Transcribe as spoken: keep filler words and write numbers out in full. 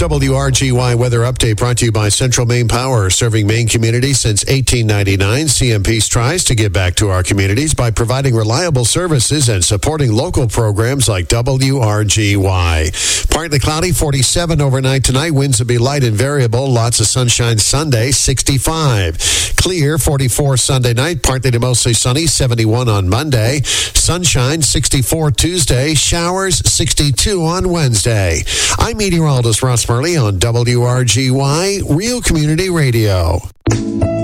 W R G Y weather update brought to you by Central Maine Power, serving Maine communities since eighteen ninety-nine. C M P strives to give back to our communities by providing reliable services and supporting local programs like W R G Y. Partly cloudy, forty-seven overnight tonight. Winds will be light and variable. Lots of sunshine Sunday, sixty-five. Clear, forty-four Sunday night. Partly to mostly sunny, seventy-one on Monday. Sunshine, sixty-four Tuesday. Showers, sixty-two on Wednesday. I'm meteorologist Ross Murley on W R G Y, Real Community Radio.